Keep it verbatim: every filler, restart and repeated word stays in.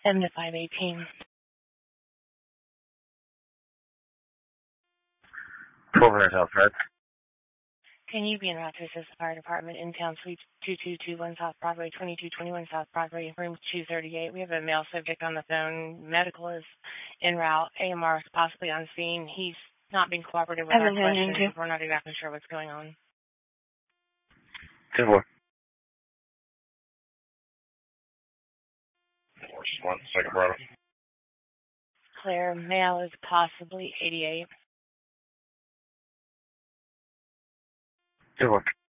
M to five eighteen. twelve hundred South Drive. Can you be en route to assist the fire department in town, suite two two two one South Broadway, twenty-two twenty-one South Broadway, room two thirty-eight. We have a male subject on the phone. Medical is en route. A M R is possibly on scene. He's not being cooperative with our questions. We're not exactly sure what's going on. ten four. Just one second, brother. Claire, male is possibly eighty-eight. ten four.